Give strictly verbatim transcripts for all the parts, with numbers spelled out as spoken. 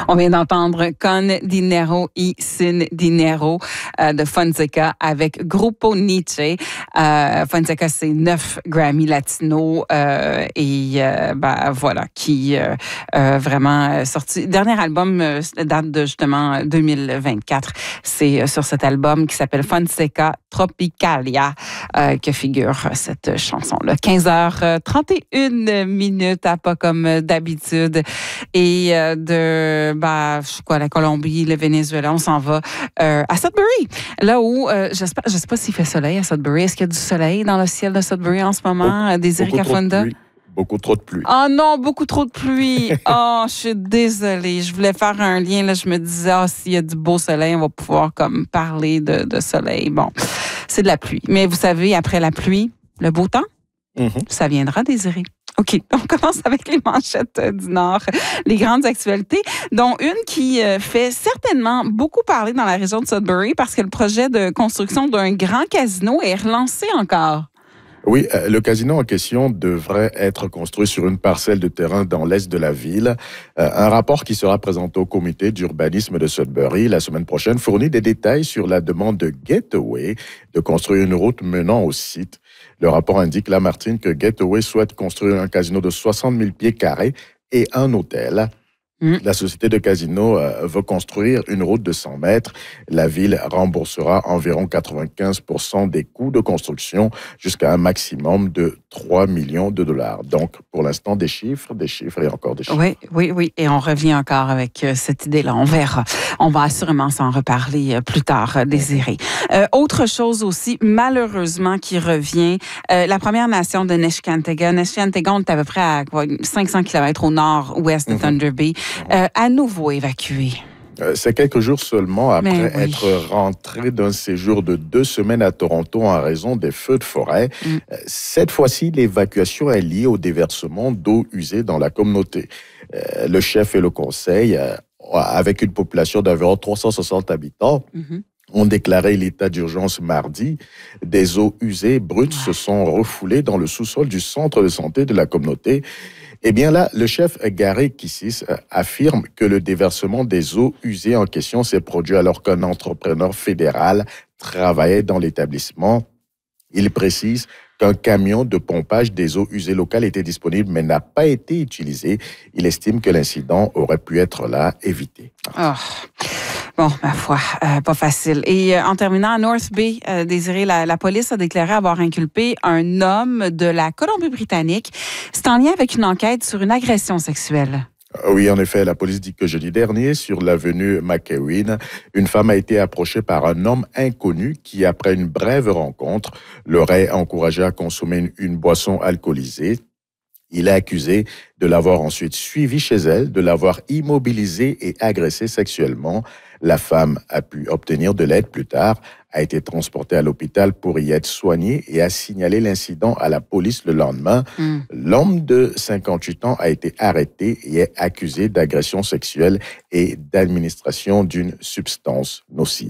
On vient d'entendre Con Dinero y Sin Dinero euh, de Fonseca avec Grupo Nietzsche. Euh, Fonseca, c'est neuf Grammy Latino euh, et euh, ben, voilà, qui euh, euh, vraiment sorti. Dernier album euh, date de justement deux mille vingt-quatre. C'est euh, sur cet album qui s'appelle Fonseca Tropicalia euh, que figure cette chanson-là. quinze heures trente et une minutes, à pas comme d'habitude. Et euh, de bah, je sais quoi, la Colombie, le Venezuela, on s'en va euh, à Sudbury. Là où, euh, j'espère, je ne sais pas s'il fait soleil à Sudbury. Est-ce qu'il y a du soleil dans le ciel de Sudbury en ce moment? Beaucoup, Désiré Kafunda? Beaucoup trop de pluie. Oh non, beaucoup trop de pluie. Oh, je suis désolée. Je voulais faire un lien. Là, je me disais, ah, s'il y a du beau soleil, on va pouvoir comme parler de, de soleil. Bon, c'est de la pluie. Mais vous savez, après la pluie, le beau temps, mm-hmm. ça viendra, Désiré. OK, on commence avec les manchettes du Nord, les grandes actualités, dont une qui fait certainement beaucoup parler dans la région de Sudbury parce que le projet de construction d'un grand casino est relancé encore. Oui, le casino en question devrait être construit sur une parcelle de terrain dans l'est de la ville. Un rapport qui sera présenté au comité d'urbanisme de Sudbury la semaine prochaine fournit des détails sur la demande de Getaway de construire une route menant au site. Le rapport indique, Lamartine, que Getaway souhaite construire un casino de soixante mille pieds carrés et un hôtel. Mmh. La société de casino euh, veut construire une route de cent mètres. La ville remboursera environ quatre-vingt-quinze pour cent des coûts de construction jusqu'à un maximum de trois millions de dollars. Donc, pour l'instant, des chiffres, des chiffres et encore des chiffres. Oui, oui, oui. Et on revient encore avec euh, cette idée-là. On verra. On va assurément s'en reparler euh, plus tard, euh, Désiré. Euh, autre chose aussi, malheureusement, qui revient, euh, la Première Nation de Neskantaga. Neskantaga, on est à peu près à quoi, cinq cents kilomètres au nord-ouest de mmh. Thunder Bay. Euh, à nouveau évacué. Euh, c'est quelques jours seulement après oui. être rentré d'un séjour de deux semaines à Toronto en raison des feux de forêt. Mm. Euh, cette fois-ci, l'évacuation est liée au déversement d'eau usée dans la communauté. Euh, le chef et le conseil, euh, avec une population d'environ trois cent soixante habitants, mm-hmm. ont déclaré l'état d'urgence mardi. Des eaux usées brutes ouais. se sont refoulées dans le sous-sol du centre de santé de la communauté. Eh bien là, le chef Gary Kissis affirme que le déversement des eaux usées en question s'est produit alors qu'un entrepreneur fédéral travaillait dans l'établissement. Il précise qu'un camion de pompage des eaux usées locales était disponible mais n'a pas été utilisé. Il estime que l'incident aurait pu être là évité. Oh. Bon, ma foi, euh, pas facile. Et euh, en terminant, à North Bay, euh, Désiré, la, la police a déclaré avoir inculpé un homme de la Colombie-Britannique. C'est en lien avec une enquête sur une agression sexuelle. Oui, en effet, la police dit que jeudi dernier, sur l'avenue McEwen, une femme a été approchée par un homme inconnu qui, après une brève rencontre, l'aurait encouragée à consommer une, une boisson alcoolisée. Il est accusé de l'avoir ensuite suivie chez elle, de l'avoir immobilisée et agressée sexuellement. La femme a pu obtenir de l'aide plus tard, a été transportée à l'hôpital pour y être soignée et a signalé l'incident à la police le lendemain. Mm. L'homme de cinquante-huit ans a été arrêté et est accusé d'agression sexuelle et d'administration d'une substance nocive.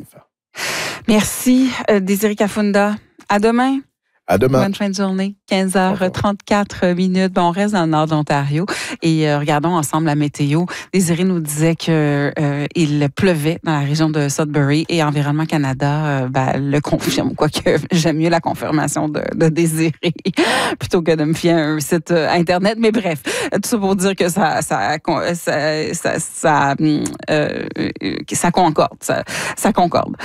Merci, euh, Désiré Kafunda. À demain. À demain. Bonne fin de journée. quinze heures trente-quatre minutes. Bon, on reste dans le nord de l'Ontario et euh, regardons ensemble la météo. Désiré nous disait que euh, il pleuvait dans la région de Sudbury et Environnement Canada euh, ben, le confirme. Quoique j'aime mieux la confirmation de, de Désiré plutôt que de me fier à un site euh, Internet. Mais bref, tout ça pour dire que ça, ça, ça, ça, ça, euh, ça concorde. Ça, ça concorde.